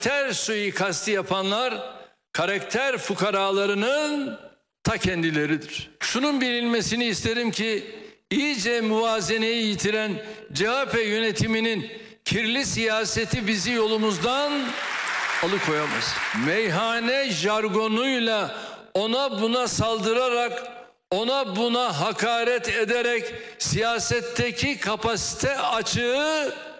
karakter suikastı yapanlar karakter fukaralarının ta kendileridir. Şunun bilinmesini isterim ki iyice muvazeneyi yitiren CHP yönetiminin kirli siyaseti bizi yolumuzdan alıkoyamaz. Meyhane jargonuyla ona buna saldırarak, ona buna hakaret ederek siyasetteki kapasite açığı